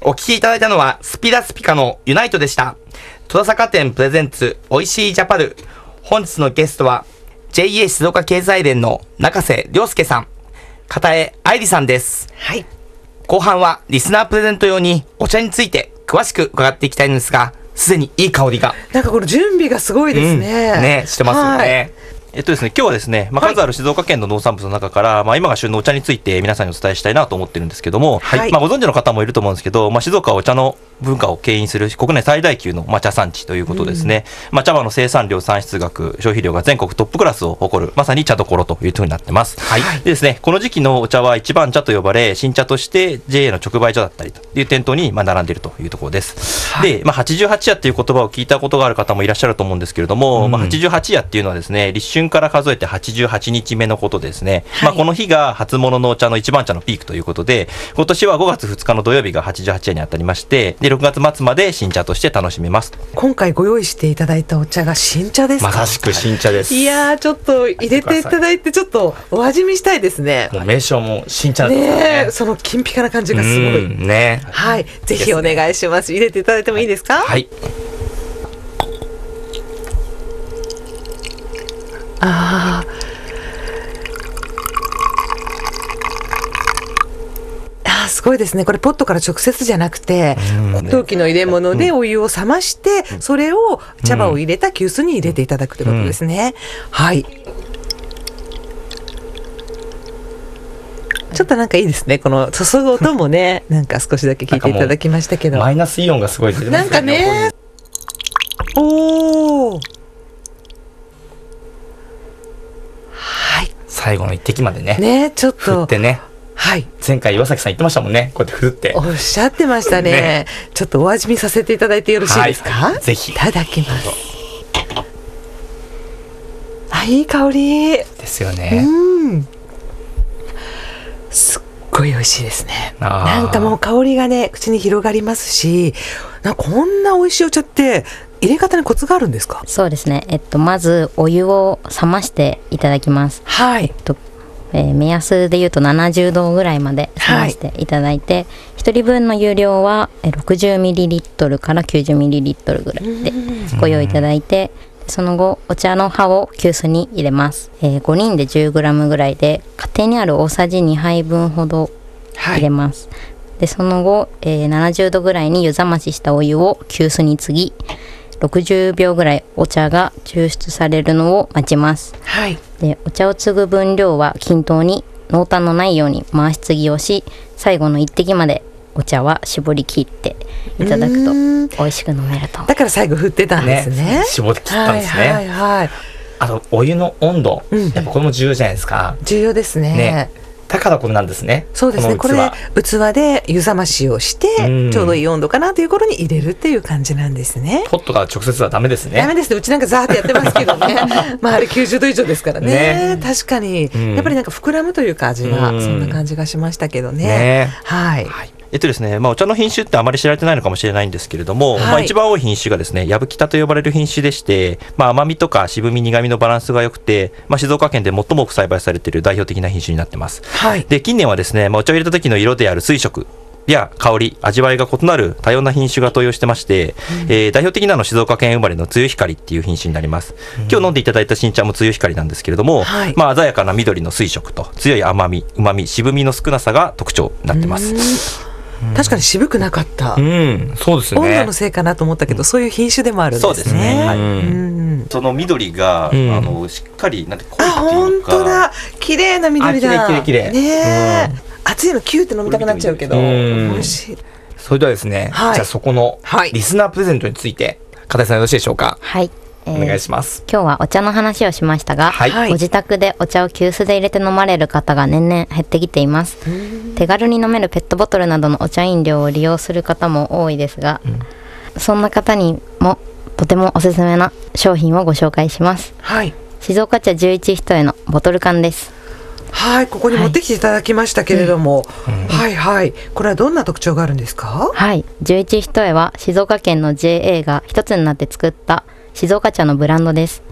お聞きいただいたのはスピラスピカのユナイトでした。戸田坂店プレゼンツおいしいジャパル。本日のゲストは JA 静岡経済連の中瀬亮介さん、片江愛理さんです。 はい。 後半はリスナープレゼント用にお茶について詳しく伺っていきたいんですが、すでにいい香りが。 なんかこの準備がすごいですね。 ね、してますよね。 ですね、今日はですね、数ある静岡県の農産物の中から、今が旬のお茶について皆さんにお伝えしたいなと思ってるんですけども、ご存知の方もいると思うんですけど、静岡はお茶の文化を牽引する国内最大級の茶産地ということですね。茶葉の生産量、産出額、消費量が全国トップクラスを誇るまさに茶どころというふうになってます。でですね、この時期のお茶は一番茶と呼ばれ、新茶として JA の直売所だったりという店頭に並んでいるというところです。で、88夜っていう言葉を聞いたことがある方もいらっしゃると思うんですけれども、88夜っていうのはですね、立春から数えて88日目のことですね。この日が初物のお茶の一番茶のピークということで、今年は5月2日の土曜日が88夜にあたりまして、で6月末まで新茶として楽しめます。 今回ご用意していただいたお茶が新茶ですか？ まさしく新茶です。 いやー、ちょっと入れていただいてちょっとお味見したいですね。 もう名称も新茶ですね。 その金ピカな感じがすごいね。 はい、ぜひお願いします。入れていただいてもいいですか？ はい。 すごいですね。これポットから直接じゃなくて、陶器の入れ物でお湯を冷まして、それを茶葉を入れた急須に入れていただくということですね。はい。ちょっとなんかいいですね。この注ぐ音もね、なんか少しだけ聞いていただきましたけど、 マイナスイオンがすごい出てますね。 なんかね、おー、はい。 最後の一滴までね、 ちょっと振ってね。 はい、 前回岩崎さん言ってましたもんね。こうやって振っておっしゃってましたね。ちょっとお味見させていただいてよろしいですか？ ぜひいただきます。いい香りですよね。 すっごい美味しいですね。なんかもう香りがね、口に広がりますし、なんかこんな美味しいお茶って入れ方にコツがあるんですか？ そうですね、まずお湯を冷ましていただきます。 はい。 目安でいうと70度ぐらいまで冷ましていただいて、1人分の湯量は 60ml から 90ml ぐらいでご用意いただいて、その後お茶の葉を急須に入れます。5人で 10g ぐらいで、家庭にある大さじ2杯分ほど入れます。でその後、70度ぐらいに湯冷まししたお湯を急須に注ぎ、60秒ぐらいお茶が抽出されるのを待ちます。 はい。でお茶を継ぐ分量は均等に濃淡のないように回し継ぎをし、最後の一滴までお茶は絞り切っていただくと美味しく飲めると。 だから最後振ってたんですね。 絞り切ったんですね。 はいはいはい。 あとお湯の温度、やっぱこれも重要じゃないですか。 重要ですね。 だからこれなんですね。 そうですね。これ器で湯冷ましをして、ちょうどいい温度かなという頃に入れるっていう感じなんですね。 ポットから直接はダメですね。 ダメですね。うちなんかザーってやってますけどね。あれ90度以上ですからね。確かに、やっぱりなんか膨らむというか味が、そんな感じがしましたけどね。はい。 ですね、お茶の品種ってあまり知られてないのかもしれないんですけれども、一番多い品種がですね、やぶきたと呼ばれる品種でして、甘みとか渋み苦みのバランスが良くて、静岡県で最も多く栽培されている代表的な品種になってます。で近年はですね、お茶を入れた時の色である水色や香り、味わいが異なる多様な品種が登場してまして、代表的なのは静岡県生まれのつゆひかりっていう品種になります。今日飲んでいただいた新茶もつゆひかりなんですけれども、鮮やかな緑の水色と強い甘み、旨み、渋みの少なさが特徴になってます。 確かに渋くなかった。 そうですね。 温度のせいかなと思ったけど、そういう品種でもあるんですね。 そうですね。その緑がしっかりなんて濃いっていうか。 本当だ。綺麗な緑だ。 綺麗。 ね。熱いのキューって飲みたくなっちゃうけど、美味しい。 それではですね、じゃあそこのリスナープレゼントについて片井さんよろしいでしょうか？ はい。 お願いします。 今日はお茶の話をしましたが、ご自宅でお茶を急須で入れて飲まれる方が年々減ってきています。手軽に飲めるペットボトルなどのお茶飲料を利用する方も多いですが、そんな方にもとてもおすすめな商品をご紹介します。静岡茶11ひとえのボトル缶です。 はい、ここに持ってきていただきましたけれども、これはどんな特徴があるんですか？ はい、11ひとえは静岡県の JA が一つになって作った静岡茶のブランドです。